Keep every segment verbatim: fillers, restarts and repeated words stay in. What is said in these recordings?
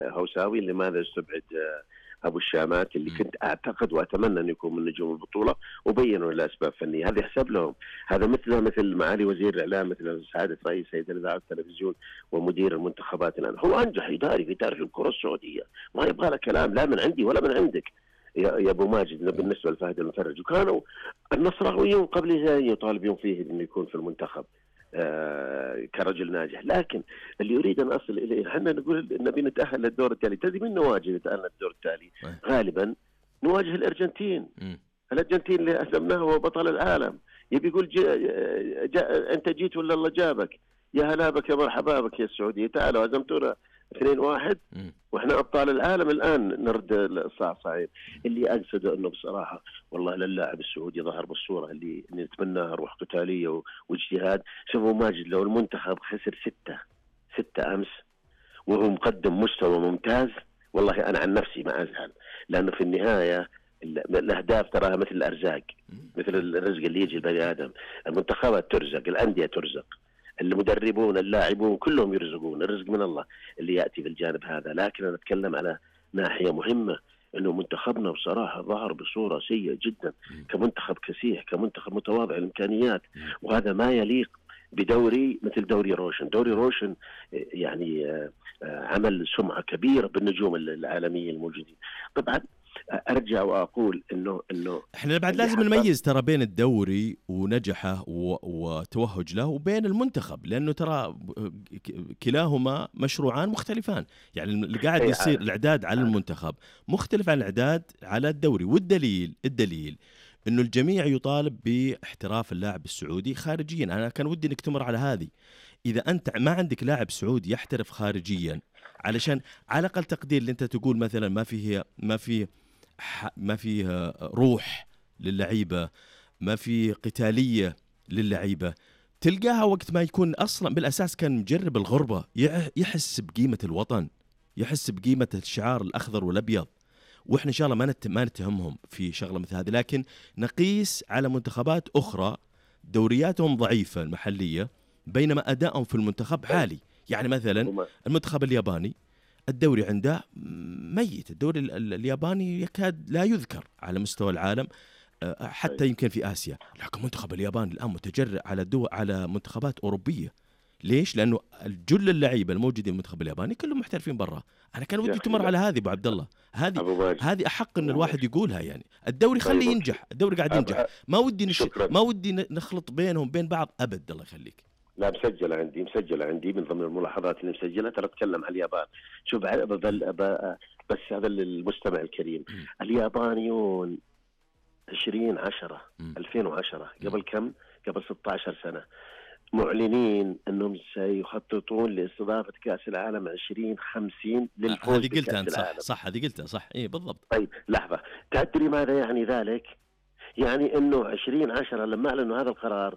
هوساوي لماذا استبعد أبو الشامات اللي كنت أعتقد وأتمنى أن يكون من نجوم البطولة، وبينوا لأسباب فنية. هذا يحسب لهم. هذا مثل مثل معالي وزير الإعلام، مثل سعادة رئيس هيئة الإذاعة والتلفزيون ومدير المنتخبات الآن، هو أنجح إداري في تاريخ الكرة السعودية، ما يبغى له كلام لا من عندي ولا من عندك يا يا أبو ماجد بالنسبة لفهد المفرج. وكانوا النصراويون قبل ذلك يطالبون فيه أنه يكون في المنتخب آه كرجل ناجح. لكن اللي يريد أن أصل إليه، احنا نقول نبي نتأهل للدور التالي. تدري من نواجه نتأهل للدور التالي؟ غالبا نواجه الأرجنتين. الأرجنتين اللي أسلمناه هو بطل العالم، يبي يقول جا جا أنت جيت ولا الله جابك؟ يا هلا بك يا مرحبا بك يا السعودية، تعالوا هزمتونا اثنين واحد واحنا ابطال العالم الان نرد الصعصعين. اللي اقصده انه بصراحه والله للاعب السعودي ظهر بالصوره اللي نتمناها، روح قتاليه واجتهاد. شوفوا ماجد، لو المنتخب خسر ستة ستة امس وهو مقدم مستوى ممتاز، والله انا عن نفسي ما ازعل، لانه في النهايه الاهداف تراها مثل الارزاق، مثل الرزق اللي يجي البني ادم. المنتخبات ترزق، الانديه ترزق، المدربون اللاعبون كلهم يرزقون، الرزق من الله اللي يأتي في الجانب هذا. لكن أنا أتكلم على ناحية مهمة، أنه منتخبنا بصراحة ظهر بصورة سيئة جدا كمنتخب كسيح، كمنتخب متواضع الإمكانيات، وهذا ما يليق بدوري مثل دوري روشن. دوري روشن يعني عمل سمعة كبيرة بالنجوم العالمية الموجودين. طبعا ارجع واقول انه انه احنا بعد لازم نميز ترى بين الدوري ونجحه وتوهج له وبين المنتخب، لانه ترى كلاهما مشروعان مختلفان. يعني اللي قاعد يصير الاعداد على المنتخب مختلف عن الاعداد على الدوري. والدليل الدليل انه الجميع يطالب باحتراف اللاعب السعودي خارجيا. انا كان ودي انك تمر على هذه. اذا انت ما عندك لاعب سعودي يحترف خارجيا، علشان على الاقل تقدير اللي انت تقول مثلا ما فيه ما فيه ما فيه روح للعيبة، ما فيه قتالية للعيبة، تلقاها وقت ما يكون أصلا بالأساس كان مجرب الغربة، يحس بقيمة الوطن، يحس بقيمة الشعار الأخضر والأبيض. وإحنا إن شاء الله ما ما نتهمهم في شغلة مثل هذه، لكن نقيس على منتخبات أخرى دورياتهم ضعيفة المحلية بينما أدائهم في المنتخب عالي. يعني مثلا المنتخب الياباني الدوري عنده ميت، الدوري الياباني يكاد لا يذكر على مستوى العالم حتى يمكن في آسيا. لكن منتخب اليابان الآن متجرئ على دول على منتخبات أوروبية. ليش؟ لأنه الجل اللعيبة الموجودين في المنتخب الياباني كلهم محترفين برا. أنا كان ودي تمر على هذه أبو عبد الله، هذه هذه أحق إن الواحد يقولها. يعني الدوري خليه ينجح، الدوري قاعد ينجح، ما ودي نش... ما ودي نخلط بينهم بين بعض أبد. الله يخليك. لا مسجلة عندي، مسجلة عندي من ضمن الملاحظات اللي مسجلة. ترى أتكلم عن اليابان. شوف بس هذا للمستمع الكريم، اليابانيون عشرين عشرة ألفين وعشرة قبل كم؟ قبل ستة عشر سنة معلنين أنهم سيخططون لاستضافة كأس العالم عشرين خمسين للفوز هذه قلتها أنت صح صح هذه قلتها صح إيه بالضبط. طيب لحظة، تدري ماذا يعني ذلك؟ يعني أنه عشرين عشرة لما أعلنوا هذا القرار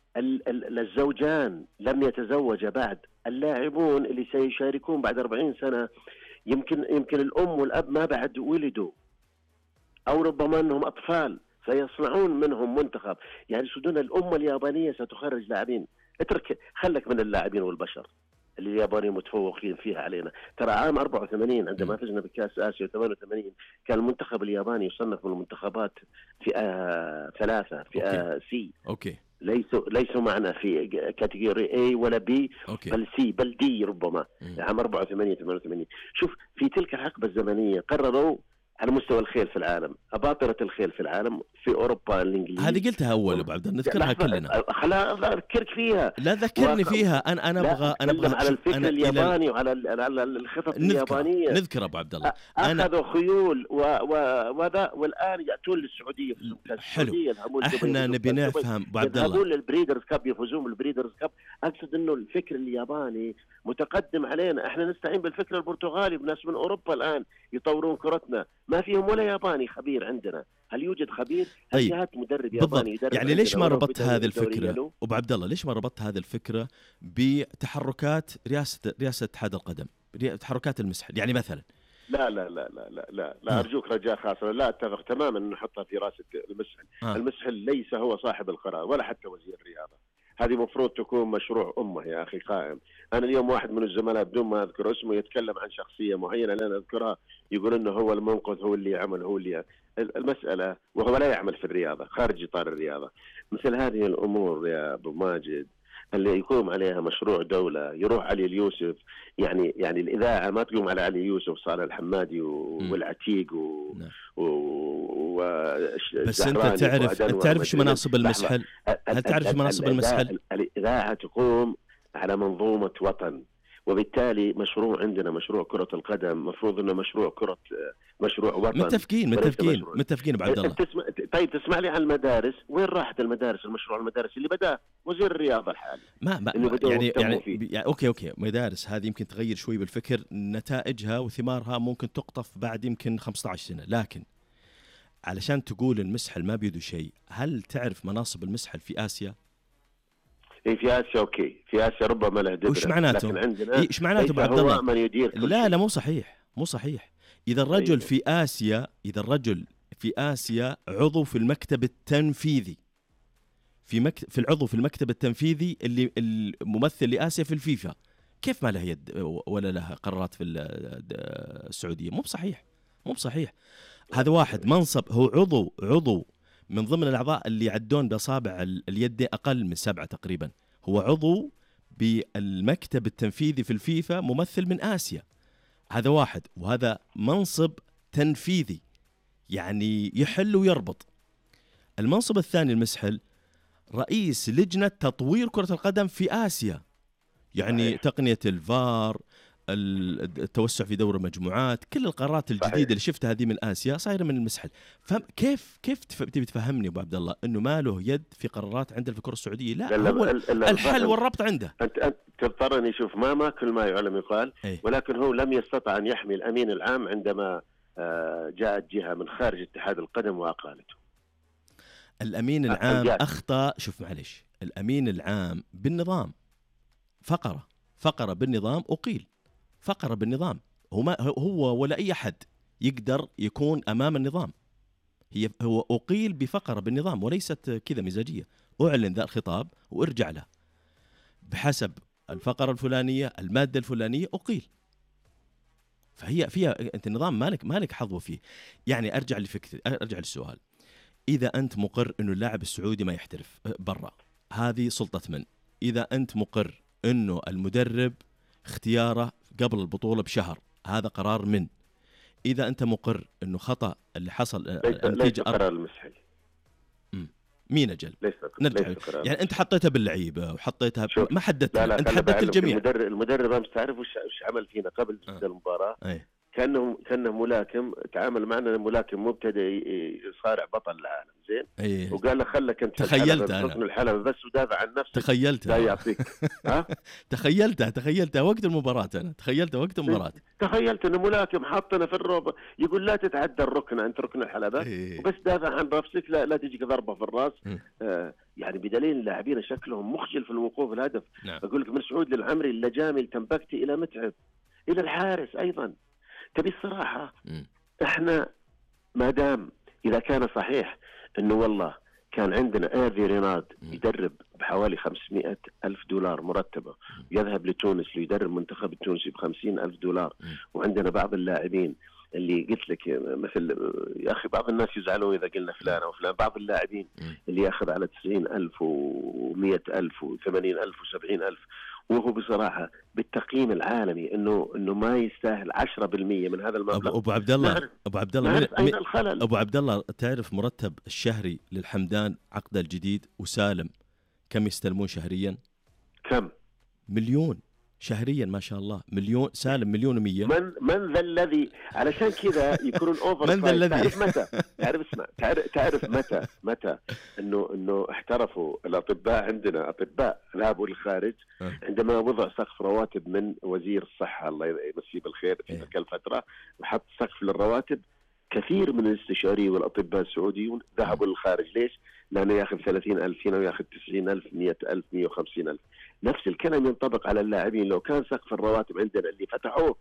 الزوجان لم يتزوجا بعد، اللاعبون اللي سيشاركون بعد أربعين سنة يمكن يمكن الأم والأب ما بعد ولدوا، أو ربما أنهم أطفال سيصنعون منهم منتخب. يعني سدون الأمة اليابانية ستخرج لاعبين. اترك خلك من اللاعبين والبشر اللي اليابانيين متفوقين فيها علينا. ترى عام أربعة وثمانين عندما فزنا بكأس آسيا ثمانية وثمانين كان المنتخب الياباني يصنف من المنتخبات فئة ثلاثة، فئة سي. أوكي. ليسوا ليسوا معنا في كاتيجوري A ولا B، بل C بل D ربما. عام أربعة وثمانين ثمانية وثمانين. شوف في تلك الحقبة الزمنية قرروا على مستوى الخيل في العالم، أباطرة الخيل في العالم في أوروبا الإنجليز. هذه قلتها أول أبو عبد الله، نذكرها كلنا. خلا أذكرك فيها. لا ذكرني فيها. أنا أنا أبغى أنا أبغى على الفكر الياباني وعلى على الخطط اليابانية. نذكر أبو عبد الله. أخذوا خيول وذا والآن يأتون للسعودية. حلو. إحنا نبي نفهم أبو عبد الله. يذهبون للبريدرز كاب، يفوزون بالبريدرز كاب. أقصد إنه الفكر الياباني متقدم علينا. إحنا نستعين بالفكر البرتغالي بناس من أوروبا الآن يطورون كرتنا. ما فيهم ولا ياباني خبير عندنا. هل يوجد خبير؟ هل جهات مدرب ياباني يدرب؟ يعني ليش ما ربطت هذه الفكرة أبو عبد الله؟ ليش ما ربطت هذه الفكرة بتحركات رئاسة رئاسة اتحاد القدم، تحركات المسحل؟ يعني مثلا لا لا لا لا لا لا, لا آه. أرجوك رجاء خاصة، لا أتفق تماما أن نحطها في رئاسة المسحل. آه. المسحل ليس هو صاحب القرار ولا حتى وزير الرياضة. هذه مفروض تكون مشروع أمة يا أخي قائم. أنا اليوم واحد من الزملاء بدون ما أذكر اسمه يتكلم عن شخصية معينة لا أذكرها، يقول إنه هو المنقذ، هو اللي عمل، هو اللي المسألة، وهو لا يعمل في الرياضة، خارج إطار الرياضة. مثل هذه الأمور يا أبو ماجد اللي يقوم عليها مشروع دولة، يروح علي اليوسف، يعني يعني الإذاعة ما تقوم على علي اليوسف وصالح الحمادي والعتيق و, و... و... بس أنت تعرف تعرف شو مناصب المسحل؟ هل تعرف شو مناصب المسحل؟ الإذاعة تقوم على منظومة وطن، وبالتالي مشروع عندنا مشروع كرة القدم مفروض انه مشروع كرة مشروع وطن. متفقين متفقين متفقين ابو عبد الله. تسمع طيب تسمع لي عن المدارس، وين راحت المدارس؟ المشروع المدارس اللي بدأ وزير الرياضة الحالي ما, ما يعني يعني, يعني اوكي اوكي مدارس هذه يمكن تغير شوي بالفكر، نتائجها وثمارها ممكن تقطف بعد يمكن خمسة عشر سنة، لكن علشان تقول المسحل ما بيده شيء، هل تعرف مناصب المسحل في آسيا؟ إيه في آسيا أوكي، في آسيا ربما له دبرة، وش معناته؟ لكن عندنا إيش معناته أبو عبد الله؟ من يدير كل لا شيء. لا مو صحيح مو صحيح. إذا الرجل أيوه. في آسيا إذا الرجل في آسيا عضو في المكتب التنفيذي في مكتب في العضو في المكتب التنفيذي اللي الممثل لآسيا في الفيفا، كيف ما له يد ولا له قرارات في السعودية؟ مو بصحيح مو بصحيح. هذا واحد منصب، هو عضو عضو من ضمن الأعضاء اللي يعدون بأصابع اليد أقل من سبعة تقريبا، هو عضو بالمكتب التنفيذي في الفيفا، ممثل من آسيا. هذا واحد، وهذا منصب تنفيذي يعني يحل ويربط. المنصب الثاني المسحل رئيس لجنة تطوير كرة القدم في آسيا، يعني صحيح. تقنية الفار، التوسع في دور المجموعات، كل القرارات الجديدة صحيح. اللي شفتها هذه من آسيا صايرة من المسحل. فكيف كيف تبي تفهمني أبو عبد الله إنه ما له يد في قرارات عندنا في الكرة السعودية؟ لا, لا هو الحل والربط عنده. أنت أنت تضطرني شوف ما ما كل ما يعلم يقال، أي. ولكن هو لم يستطع أن يحمي الأمين العام عندما جاءت جهة من خارج اتحاد القدم وأقالته. الأمين العام أخطأ. شوف معلش، الأمين العام بالنظام فقرة فقرة بالنظام أقيل فقرة بالنظام. هو ما هو ولا أي أحد يقدر يكون أمام النظام، هي هو أقيل بفقرة بالنظام وليست كذا مزاجية. أعلن ذا الخطاب وارجع له بحسب الفقرة الفلانية المادة الفلانية أقيل. فهي فيها أنت النظام مالك مالك حظوة فيه. يعني أرجع لفكرة أرجع للسؤال، إذا أنت مقر إنه اللاعب السعودي ما يحترف برا، هذه سلطة من؟ إذا أنت مقر إنه المدرب اختياره قبل البطولة بشهر، هذا قرار من؟ إذا أنت مقر إنه خطأ اللي حصل ليس, ليس قرار المسحل. مين أجل؟ ليس نرجع ليس يعني أنت حطيتها باللعيبة وحطيتها ب... ما حددتها، أنت حددت الجميع. المدرب المدرب أمس تعرف وش عمل فينا قبل آه. المباراة؟ أي. كأنه كأنه ملاكم تعامل معنا ملاكم مبتدئ يصارع بطل العالم زين. أيه. وقال له خلك انت تخيلت انا ركن الحلبة بس ودافع عن نفسك. تخيلت لا يعطيك ها تخيلتها تخيلتها وقت المباراة. انا تخيلتها وقت المباراة تخيلت انه ملاكم حاطنا في الروب يقول لا تتعدى الركن انت ركن الحلبة. أيه. وبس دافع عن نفسك لا لا تجيك ضربة في الراس. آه يعني بدليل اللاعبين شكلهم مخجل في الوقوف الهدف. نعم. اقول لك من سعود للعمري اللجامي التنبكتي الى متعب الى الحارس ايضا. تبي الصراحة م. احنا ما دام اذا كان صحيح انه والله كان عندنا ايرفي ريناد يدرب بحوالي خمسمائة ألف دولار مرتبة يذهب لتونس ليدرب منتخب التونسي بخمسين ألف دولار، وعندنا بعض اللاعبين اللي قلت لك مثل يا أخي بعض الناس يزعلوا إذا قلنا فلان أو فلان، بعض اللاعبين اللي يأخذ على تسعين ألف ومئة ألف وثمانين ألف وسبعين ألف، وهو بصراحة بالتقييم العالمي إنه إنه ما يستاهل عشرة بالمئة من هذا المبلغ. أبو عبد الله أبو عبد الله أين الخلل؟ أبو عبد الله تعرف مرتب الشهري للحمدان عقده الجديد وسالم كم يستلمون شهريا؟ كم؟ مليون شهريا ما شاء الله. مليون سالم مليون ومية. من من ذا الذي علشان كذا يكونون اوفر. من ذا الذي تعرف متى تعرف اسمع تعرف, تعرف متى متى انه انه احترفوا الاطباء عندنا اطباء ذهبوا للخارج عندما وضع سقف رواتب من وزير الصحه الله يمسيه بالخير في تلك الفتره وحط سقف للرواتب. كثير من الاستشاريين والاطباء السعوديون ذهبوا للخارج. ليش؟ لأنه يأخذ ثلاثين ألف هنا ويأخذ تسعين ألف مئة ألف مئة وخمسين ألف. نفس الكلام ينطبق على اللاعبين. لو كان سقف الرواتب عندنا اللي فتحوه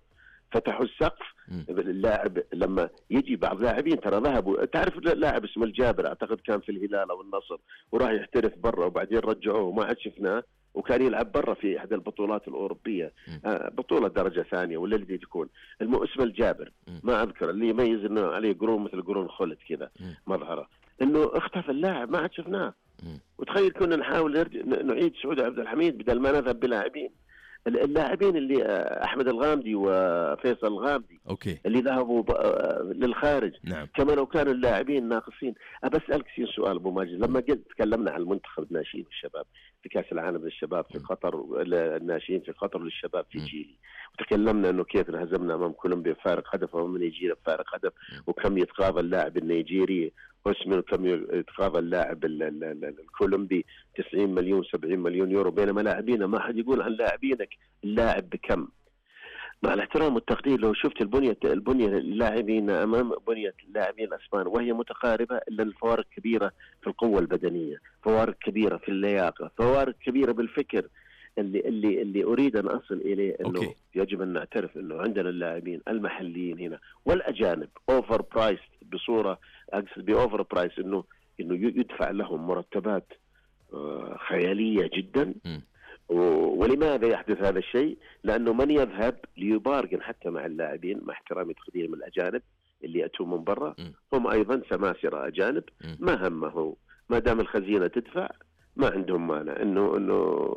فتحوا السقف. اللاعب لما يجي بعض لاعبين ترى ذهبوا، تعرف لاعب اسمه الجابر اعتقد كان في الهلال او النصر وراح يحترف برا وبعدين رجعوه وما عاد شفناه، وكان يلعب برا في احدى البطولات الاوروبيه، آه بطوله درجه ثانيه ولا اللي تكون، اسمه الجابر ما اذكر، اللي يميز انه عليه قرون مثل قرون خلد كذا مظهره، انه اختفى اللاعب ما عاد شفناه. وتخيل كنا نحاول نرجع نعيد سعود عبد الحميد بدل ما نذهب بلاعبين. اللاعبين اللي احمد الغامدي وفيصل الغامدي أوكي. اللي ذهبوا للخارج، نعم. كما لو كانوا اللاعبين ناقصين. أسألك سؤال أبو ماجد، لما قلت تكلمنا عن المنتخب الناشئين والشباب في كأس العالم للشباب في قطر، الناشئين في قطر للشباب في تشيلي، وتكلمنا أنه كيف انهزمنا أمام كولومبيا بفارق هدف وأمام نيجيريا بفارق هدف، وكم يتقاضى اللاعب النيجيري واسمه، وكم يتقاضى اللاعب الكولومبي تسعين مليون سبعين مليون يورو، بينما لاعبينا ما حد يقول عن لاعبينك اللاعب بكم. مع الاحترام والتقدير، لو شفت البنية البنية اللاعبين أمام بنية اللاعبين الأسبان وهي متقاربة، إلا الفوارق كبيرة في القوة البدنية، فوارق كبيرة في اللياقة، فوارق كبيرة بالفكر. اللي اللي اللي أريد أن أصل إليه إنه أوكي. يجب أن نعترف إنه عندنا اللاعبين المحليين هنا والأجانب أوفر برايس، بصورة أقصد بأوفر برايس إنه إنه يدفع لهم مرتبات خيالية جدا. م. ولماذا يحدث هذا الشيء؟ لأنه من يذهب ليبارجن حتى مع اللاعبين، مع احترامي تقديرهم الأجانب اللي يأتون من برا، هم أيضا سماسرة أجانب، ما همه ما دام الخزينة تدفع ما عندهم مانع إنه إنه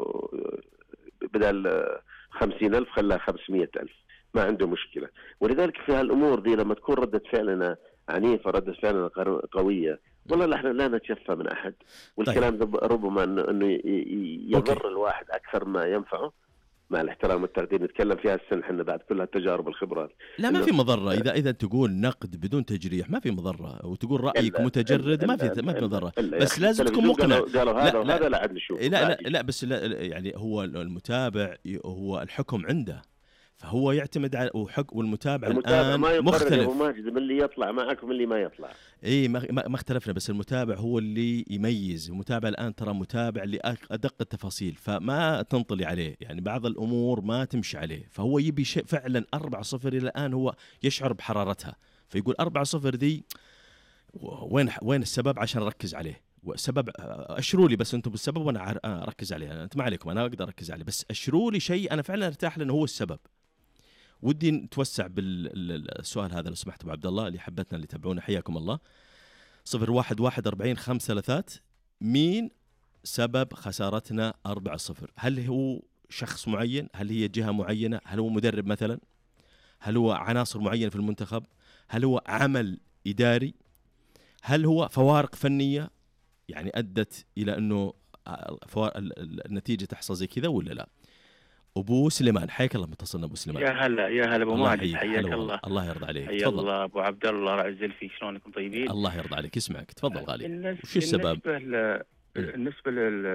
بدل خمسين ألف خلاها خمسمية ألف، ما عنده مشكلة. ولذلك في هالأمور دي لما تكون ردة فعلنا عنيفة، ردة فعلنا قوية، والله احنا لا نتشفى من احد، والكلام ده ربما انه يضر الواحد اكثر ما ينفعه. مع الاحترام والتقدير نتكلم فيها السن احنا بعد كل هالتجارب والخبرات. لا ما في مضره اذا اذا تقول نقد بدون تجريح، ما في مضره، وتقول رايك إلا متجرد، ما في ما في مضره، بس لازم تكون مقنع. قالوا, قالوا هذا وهذا لا عاد نشوف. لا لا, لا بس لا يعني هو المتابع هو الحكم عنده، فهو يعتمد على وحق والمتابع الآن ما مختلف. أبو ماجد من اللي يطلع معك ومن اللي ما يطلع. إيه ما ما اختلفنا، بس المتابع هو اللي يميز. المتابع الآن ترى متابع لأدق التفاصيل، فما تنطلي عليه، يعني بعض الأمور ما تمشي عليه، فهو يبي شيء فعلا. أربعة صفر إلى الآن هو يشعر بحرارتها، فيقول أربعة صفر ذي وين وين السبب عشان أركز عليه. وسبب أشروا لي بس أنتم بالسبب وأنا أركز عليه. أنت ما عليكم، أنا أقدر أركز عليه، بس أشروا لي شيء أنا فعلا ارتاح لأنه هو السبب. ودي نتوسع بالسؤال هذا لو سمحت ابو عبد الله، اللي حبتنا اللي تابعونا حياكم الله. صفر واحد واحد أربعين خمسة ثلاثات، مين سبب خسارتنا أربعة صفر؟ هل هو شخص معين؟ هل هي جهة معينة؟ هل هو مدرب مثلا؟ هل هو عناصر معينة في المنتخب؟ هل هو عمل إداري؟ هل هو فوارق فنية يعني أدت إلى أنه النتيجة تحصل زي كذا ولا لا؟ أبو سليمان حياك الله، متصلنا أبو سليمان. يا هلا يا هلا أبو ماجد، حياك الله. الله يرضى عليك. حيا الله أبو عبد الله، رعزل فيك، شلونكم طيبين؟ الله يرضى عليك، اسمعك تفضل غالي. وش السبب؟ بالنسبة, بالنسبة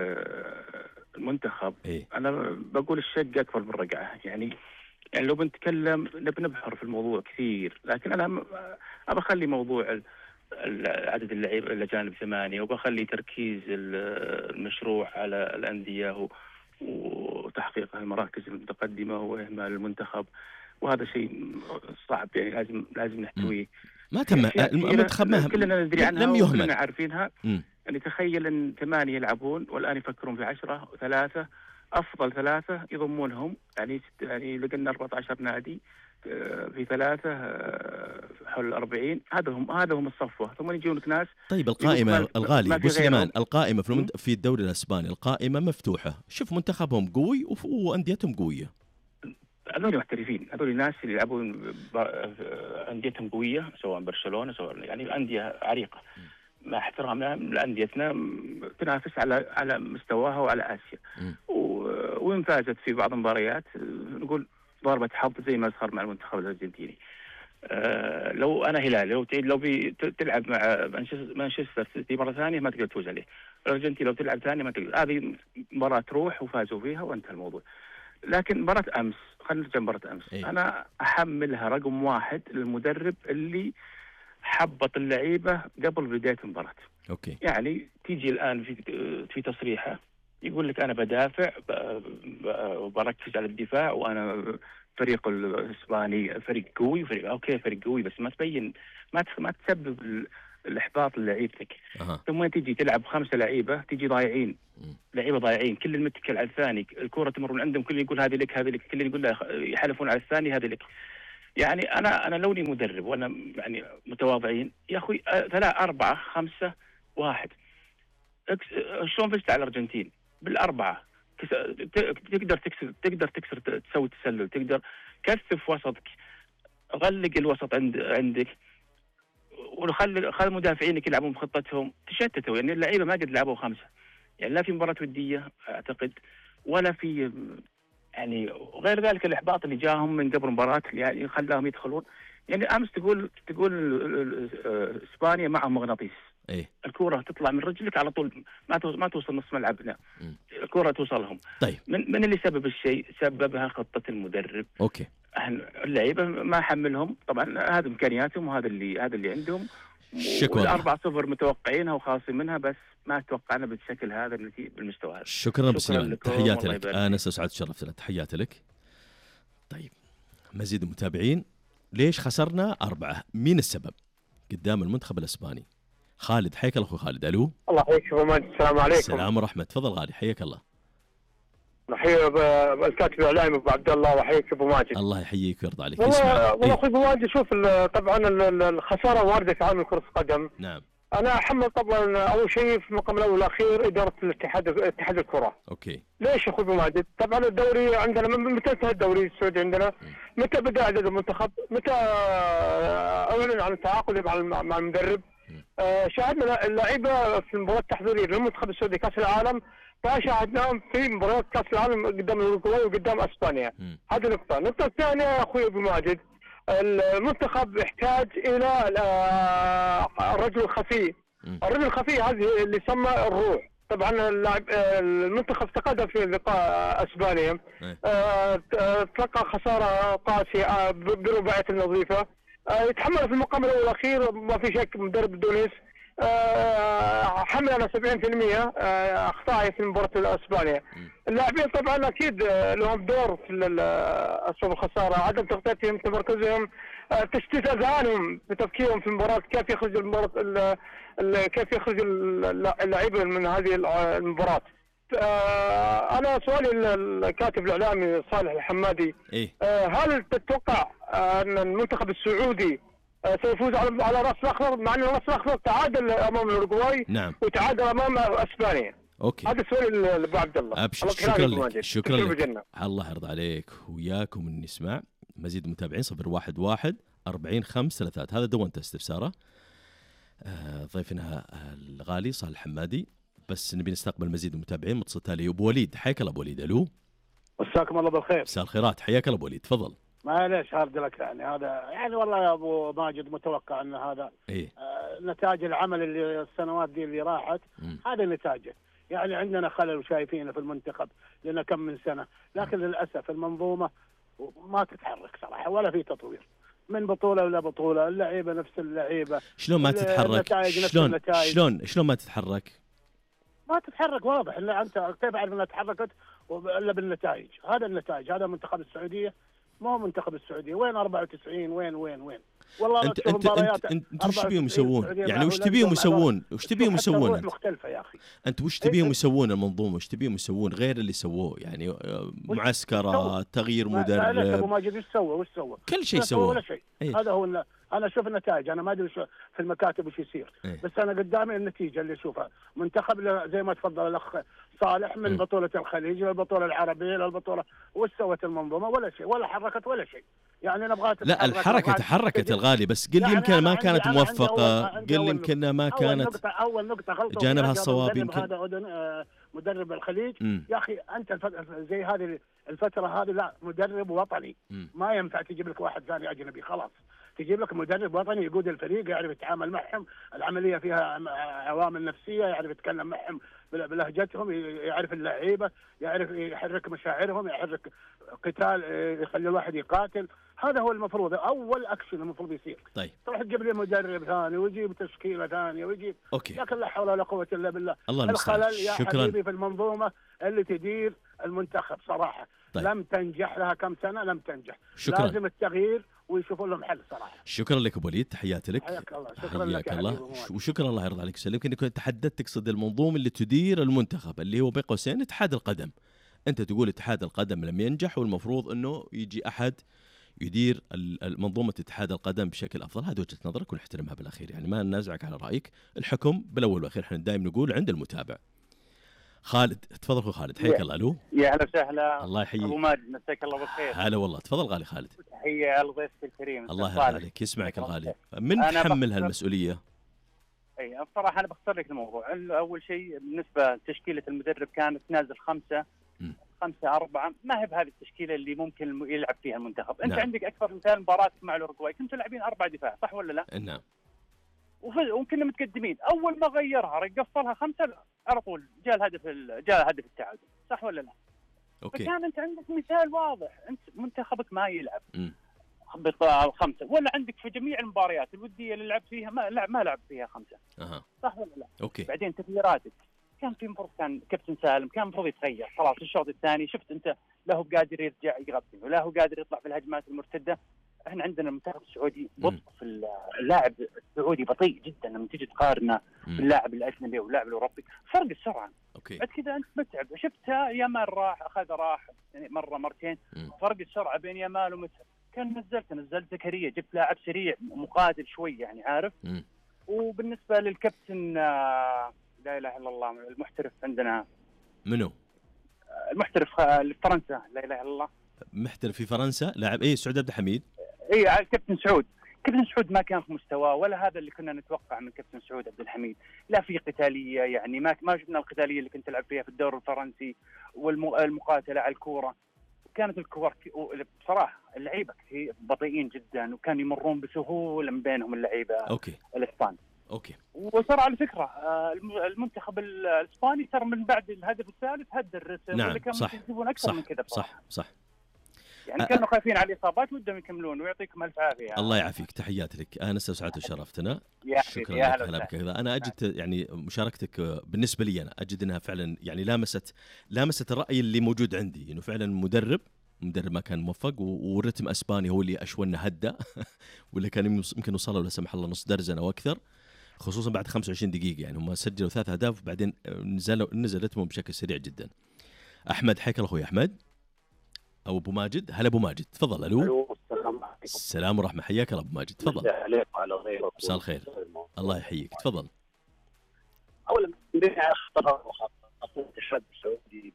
للمنتخب إيه؟ أنا بقول الشق أكبر من الرقعة، يعني يعني لو بنتكلم نبحر في الموضوع كثير، لكن أنا أبى أخلي موضوع عدد اللعيبة الأجانب ثمانية، وبخلي تركيز المشروع على الأندية وتحقيق المراكز المتقدمة وإهمال المنتخب، وهذا شيء صعب يعني لازم لازم نحتويه. ما تم المنتخب ما كلنا ندري عنها لم يهمل، كلنا عارفينها. م. يعني تخيل أن ثمانية يلعبون والآن يفكرون في عشرة وثلاثة، أفضل ثلاثة يضمونهم، يعني يعني لقينا أربعة عشر نادي في ثلاثة حول الأربعين، هذا هم هذا هم الصفوة، ثم يجونك ناس. طيب القائمة الغالي أبو سليمان، القائمة في المد... في الدوري الإسباني القائمة مفتوحة، شوف منتخبهم قوي وأنديتهم قوية. هذول محترفين، هذول ناس اللي يلعبون أنديتهم قوية، سواء برشلونة سواء يعني أندية عريقة. مع احترامنا لأنديتنا تنافس على على مستواها وعلى آسيا، وإن فازت في بعض المباريات نقول ضربة حظ زي ما صار مع المنتخب الأرجنتيني. أه لو أنا هلال لو لو تلعب مع مانشستر سيتي مرة ثانية ما تقدر تفوز عليه، الأرجنتين لو تلعب ثانية ما تقدر، هذه مباراة تروح وفازوا فيها وانتهى الموضوع. لكن مباراة أمس، خلينا نرجع مباراة أمس، أي. أنا أحملها رقم واحد للمدرب اللي حبط اللعيبة قبل بداية المباراة. أوكي. يعني تيجي الآن في في تصريحه يقول لك أنا بدافع وبركز على الدفاع وأنا فريق الاسباني فريق قوي، فريق اوكي فريق قوي، بس ما تبين ما ما تسبب الاحباط للعيبتك. أه. ثم تيجي تلعب خمسه لعيبه تيجي ضايعين، لعيبه ضايعين، كل المتكل على الثاني، الكره تمر من عندهم، كل يقول هذه لك هذه لك، كل يقول له يحلفون على الثاني هذه لك. يعني انا انا لوني مدرب وانا يعني متواضعين يا اخوي، ثلاثة أربعة خمسة واحد، شلون فزت على الأرجنتين بالأربعة؟ تقدر تكسر تقدر تكسر تسوي تسلل، تقدر كثف وسطك، غلق الوسط عند عندك، وخلي خلي مدافعينك يلعبون بخطتهم، تشتتوا. يعني اللعيبه ما قد لعبوا خمسه، يعني لا في مباراه وديه اعتقد ولا في، يعني غير ذلك الاحباط اللي جاهم من قبل مباراه يعني خلاهم يدخلون. يعني امس تقول تقول اسبانيا معهم مغناطيس، ايه الكره تطلع من رجلك على طول، ما ما توصل نص ملعبنا، الكره توصلهم. طيب من من اللي سبب الشيء؟ سببها خطه المدرب. اوكي، اللعيبه ما حملهم، طبعا هذه امكانياتهم وهذا اللي هذا اللي عندهم. شكرا. الأربعة صفر متوقعينها وخاصين منها، بس ما توقعنا بالشكل هذا بالمستوى هذا. شكرا بسيون، تحياتي لك انس، اسعد شرفتنا، تحياتي لك. طيب مزيد المتابعين، ليش خسرنا أربعة؟ مين السبب قدام المنتخب الاسباني؟ خالد، حياك الله اخوي خالد. الو. الله يحييك ابو ماجد، السلام عليكم. السلام ورحمه، تفضل غالي، حياك الله. نحيي بالكاتب الاعلامي ابو عبد الله، وحييك ابو ماجد. الله يحييك ويرضى عليك. والله والله اخوي ابو ماجد، شوف طبعا الخساره وارده في عالم كره القدم. نعم. انا احمل طبعا اول شيء في المقام الاول والاخير اداره الاتحاد اتحاد الكره. اوكي. ليش يا اخوي ابو ماجد؟ طبعا الدوري عندنا متى انتهى الدوري السعودي عندنا؟ متى بدا اعداد المنتخب؟ متى اعلن عن التعاقد مع مع المدرب؟ آه شاهدنا اللعيبه في المباراه التحضيريه للمنتخب السعودي كاس العالم، ما شاهدناهم في مباراه كاس العالم قدام الاوروغواي وقدام اسبانيا. هذه نقطه. النقطه الثانيه يا اخوي ابو ماجد، المنتخب يحتاج الى الرجل الخفي. الرجل الخفي هذه اللي سمى الروح. طبعا اللاعب المنتخب تقدم في لقاء اسبانيا، تلقى خساره قاسيه برباعيه النظيفه، يتحمل في المقام الاول والاخير ما في شك مدرب تونس، حمل على سبعين بالمئة اخطاء في مباراه اسبانيا. اللاعبين طبعا اكيد لهم دور في اسباب الخساره، عدم تغطيتهم، تمركزهم، تشتيت اذهانهم بتفكيرهم في المباراه، كيف يخرج المباراه، كيف يخرج اللاعبين من هذه المباراه. انا سؤالي الكاتب الاعلامي صالح الحمادي، إيه؟ هل تتوقع ان المنتخب السعودي سيفوز على على راس الاخضر، مع ان راس الاخضر تعادل امام الاوروغواي؟ نعم. وتعادل امام اسبانيا. اوكي، هذا السؤال لابو عبد الله. ابشر. شكرا لك، شكرا لك، الله يرضى عليك وياكم. ان نسمع مزيد متابعين صفر واحد واحد أربعين خمس ثلاثات، هذا دونت استفساره. آه ضيفنا الغالي صالح الحمادي، بس نبي نستقبل مزيد المتابعين. متصل تالي ابو وليد، حياك الله ابو وليد. الو. مساكم الله بالخير. مساء الخيرات، حياك الله ابو وليد، تفضل. معليش هارد لك، يعني هذا يعني والله يا ابو ماجد متوقع ان هذا إيه؟ آه نتاج العمل اللي السنوات دي اللي راحت، م. هذا نتاجه. يعني عندنا خلل وشايفينه في المنتخب لنا كم من سنه، لكن للاسف المنظومه ما تتحرك صراحه، ولا في تطوير من بطوله ولا بطوله، اللعيبه نفس اللعيبه. شلون ما تتحرك؟ شلون شلون شلون ما تتحرك؟ ما تتحرك واضح. الا انت كيف اعرف انها تحركت الا بالنتائج؟ هذا النتائج، هذا منتخب السعوديه، ما هو منتخب السعوديه. وين أربعة وتسعين؟ وين وين وين والله انت انت انت, انت, انت وش تبيهم يسوون؟ يعني وش تبيهم يسوون؟ وش تبيهم يسوون؟ مختلفه يا اخي. انت وش تبيهم يسوون المنظومه؟ وش تبيهم يسوون غير اللي سووه؟ يعني معسكرات، تغيير مدرب. لا ابو ماجد وش سوى؟ وش سوى؟ كل شيء سوى ولا شيء. ايه؟ هذا هو. انا اشوف النتائج، انا ما ادري في المكاتب وش يصير. ايه؟ بس انا قدامي النتيجه اللي اشوفها. منتخب زي ما تفضل الاخ صالح، من م. بطوله الخليج للبطوله العربيه للبطوله، وش سوت المنظومه؟ ولا شيء، ولا حركت ولا شيء. يعني نبغى لا الحركه تحركت الغالي، بس قل لي يمكن يعني ما كانت موفقه، قل لي يمكن ما كانت أول نقطة أول نقطة غلطة جانبها الصواب. يمكن هذا مدرب الخليج. م. يا اخي انت زي هذه الفتره هذه، لا مدرب وطني. م. ما ينفع تجيب لك واحد ثاني اجنبي، خلاص تجيب لك مدرب وطني يقود الفريق، يعرف يتعامل معهم، العمليه فيها عوامل نفسيه، يعرف يتكلم معهم بلهجتهم، يعرف اللعيبه، يعرف يحرك مشاعرهم، يحرك قتال، يخلي الواحد يقاتل. هذا هو المفروض اول اكشن المفروض يصير. طيب تروح تجيب لي مدرب ثاني ويجيب تشكيله ثانيه ويجيب، أوكي. لكن لا حول ولا قوه الا بالله. الله الخلل يا شكرا. حبيبي في المنظومه اللي تدير المنتخب صراحه. طيب. لم تنجح، لها كم سنه لم تنجح. شكرا. لازم التغيير ويشوفوا لهم حل صراحه. شكرا لك ابو وليد، تحياتي لك. حياك الله. شكرا لك الله. وشكرا الله يرضى عليك ويسلمك انك تحددت تقصد المنظومه اللي تدير المنتخب اللي هو بين قوسين اتحاد القدم. انت تقول اتحاد القدم لم ينجح والمفروض انه يجي احد يدير المنظومه اتحاد القدم بشكل افضل. هذه وجهه نظرك ونحترمها بالاخير، يعني ما ننازعك على رايك، الحكم بالاول والاخير احنا دائما نقول عند المتابع. خالد تفضل اخو خالد، حياك الله. الو يا هلا وسهلا. الله يحييك ابو ماجد، مساك الله بالخير. هلا والله، تفضل غالي خالد. تحيه لضيفك الكريم. الله يرضى عليك، يسمعك الغالي. من تحمل هالمسؤوليه؟ اي بصراحه انا بختصر لك الموضوع. اول شيء بالنسبه لتشكيله المدرب كانت نازل خمسه م. خمسه اربعه، ما هي بهذه التشكيله اللي ممكن يلعب فيها المنتخب. انت نعم. عندك اكثر مثال مباراه مع الاورجواي كنتوا لاعبين اربع دفاع، صح ولا لا؟ نعم. وكنا متقدمين، اول ما غيرها قفلها خمسه على طول جاء الهدف جاء هدف التعادل، صح ولا لا؟ اوكي. فكان انت عندك مثال واضح، انت منتخبك ما يلعب م. خمسه، ولا عندك في جميع المباريات الوديه اللي لعب فيها ما لا ما لعب فيها خمسه. أه. صح ولا لا؟ اوكي. بعدين تغييراتك كان في المفروض، كان كابتن سالم كان المفروض يتغير خلاص. الشوط الثاني شفت انت لا هو قادر يرجع يغطي ولا هو قادر يطلع في الهجمات المرتده. احنا عندنا المنتخب السعودي بطء في اللاعب السعودي، بطيء جدا لما تيجي تقارنه باللاعب الاجنبي واللاعب الاوروبي، فرق السرعه. اوكي. بعد كذا انت متعب، شفتها يامال راح اخذ راح يعني مره مرتين، مم. فرق السرعه بين يامال ومتعب. كان نزلت نزلت زكريا، جبت لاعب سريع مقاتل شوي يعني عارف. مم. وبالنسبه للكابتن لا اله الا الله المحترف عندنا منو؟ المحترف لفرنسا، لا اله الا الله. محترف في فرنسا لاعب ايه؟ سعود عبد الحميد. اي الكابتن سعود. كابتن سعود ما كان في مستواه ولا هذا اللي كنا نتوقع من كابتن سعود عبد الحميد. لا في قتاليه، يعني ما ما شفنا القتاليه اللي كنت تلعب فيها في الدوري الفرنسي والمقاتله على الكوره. كانت الكور بصراحه اللعيبه كثير بطيئين جدا، وكان يمرون بسهوله من بينهم اللعيبه. اوكي. الاسبان. اوكي. وترى على فكره المنتخب الاسباني ترى من بعد الهدف الثالث هد الرسم. نعم. واللي كانوا صح. يجيبون اكثر صح. من كذا صح صح. يعني أ... كانوا خايفين على الاصابات ودهم يكملون، ويعطيكم الف عافيه. الله يعافيك، تحياتي لك، انس وسعدت وشرفتنا. شكرا لك هلا بك كذا. انا اجد يعني مشاركتك بالنسبه لي انا اجد انها فعلا يعني لامست لامست الراي اللي موجود عندي، انه فعلا مدرب مدرب ما كان موفق، ورتم اسباني هو اللي اشونا هده ولا كان يمكن وصلوا لا سمح الله نص درزنه او اكثر، خصوصا بعد خمسة وعشرين دقيقه. يعني هم سجلوا ثلاث اهداف وبعدين نزلوا نزل رتمهم بشكل سريع جدا. احمد، حياك الله اخوي احمد. او ابو ماجد، هلا ابو ماجد تفضل. الو. السلام عليكم. السلام ورحمه، حياك الله ابو ماجد تفضل. عليك وعلى غيرك. مساء الخير. الله يحييك تفضل. اولا بدنا اخطر الاتحاد السعودي.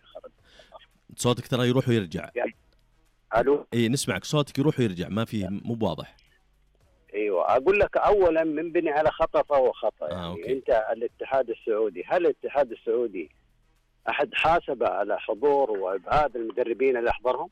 صوتك ترى يروح ويرجع. الو. اي نسمعك، صوتك يروح ويرجع، ما في مو واضح. ايوه اقول لك اولا من بني على خطا فهو خطا. آه، يعني أوكي. انت الاتحاد السعودي، هل الاتحاد السعودي احد حاسب على حضور وابعاد المدربين اللي احضرهم؟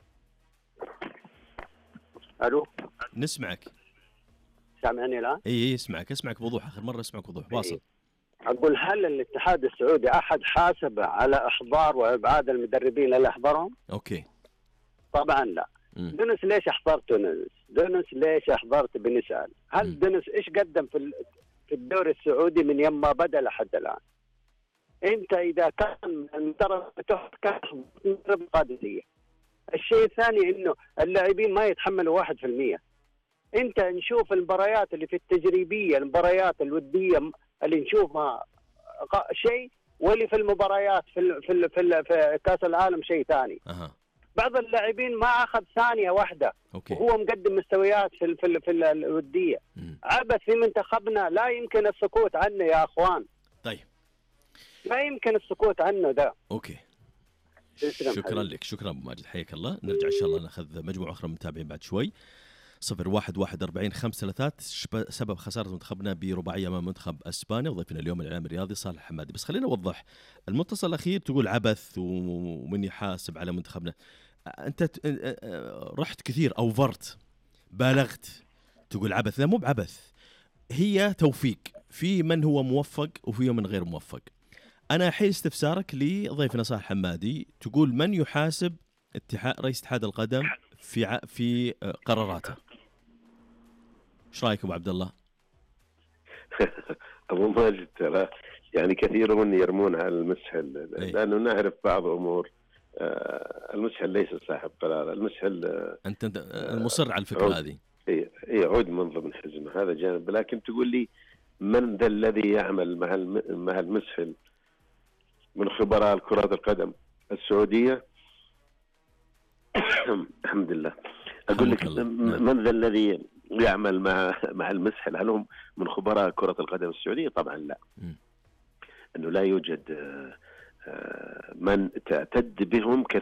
الو. نسمعك. سامعني الان؟ اي اي اسمعك اسمعك بوضوح، اخر مره اسمعك بوضوح، واصل. اقول هل الاتحاد السعودي احد حاسب على احضار وابعاد المدربين اللي احضرهم؟ اوكي. طبعا لا. م. دونس ليش احضرت تونس؟ دونس ليش احضرت بنسال؟ هل م. دونس ايش قدم في في الدوري السعودي من يوم ما بدا لحد الان؟ انت اذا كان المدرب كان مدرب قادسيه. الشيء الثاني انه اللاعبين ما يتحملوا واحد في المية. انت نشوف المباريات اللي في التجريبيه، المباريات الوديه اللي نشوفها شيء، واللي في المباريات في في في, في كاس العالم شيء ثاني. أه. بعض اللاعبين ما اخذ ثانيه واحده. أوكي. وهو مقدم مستويات في في, في الوديه. عبث في منتخبنا، لا يمكن السكوت عنه يا اخوان. طيب لا يمكن السكوت عنه ده. اوكي. شكرا لك، شكرا ابو ماجد، حياك الله. نرجع ان شاء الله ناخذ مجموعه اخرى من المتابعين بعد شوي. صفر واحد واحد أربعين خمس ثلاثات سبب خسارة منتخبنا برباعية أمام منتخب أسبانيا. وضيفنا اليوم الإعلام الرياضي صالح حمادي. بس خلينا نوضح المتصل الأخير، تقول عبث ومن يحاسب على منتخبنا. أنت رحت كثير، أوفرت، بالغت، تقول عبث. لا مو بعبث، هي توفيق، في من هو موفق وفي من غير موفق. أنا حين استفسارك لضيفنا صالح حمادي، تقول من يحاسب اتحاد رئيس اتحاد القدم في ع... في قراراته. ايش رايك ابو عبد الله؟ ابو ماجد ترى يعني كثيرون يرمون على المسهل، لانه نعرف بعض امور المسحل ليس صاحب قرار، المسحل انت المصر على الفكره هذه. اي عود من ضمن حزمه، هذا جانب. لكن تقول لي من ذا الذي يعمل مع مع المسحل من خبراء كرة القدم السعودية؟ الحمد لله. أقول لك من ذا الذي يعمل مع مع المسحل؟ هل هم من خبراء كرة القدم السعودية؟ طبعا لا. أنه لا يوجد من تعتد بهم